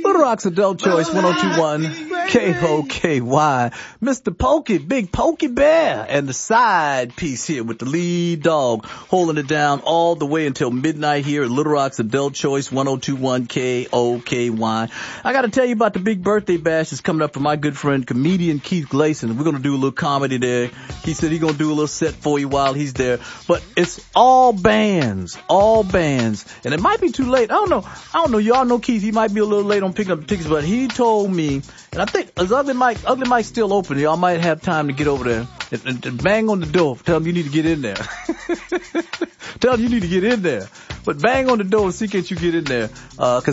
Little Rock's Adult Choice 1021 KOKY. Mr. Pokey, Big Pokey Bear, and the side piece here with the lead dog holding it down all the way until midnight here at Little Rock's Adult Choice 1021 KOKY. I got to tell you about the big birthday bash that's coming up for my good friend comedian Keith Gleason. We're going to do a little comedy there. He said he's going to do a little set for you while he's there. But it's all bands. And it might be too late. I don't know. Y'all know Keith. He might be a little late on picking up the tickets, but he told me, and I think Ugly Mike's still open. Y'all might have time to get over there and bang on the door. Tell him you need to get in there. Tell him you need to get in there. But bang on the door and see can you get in there. 'Cause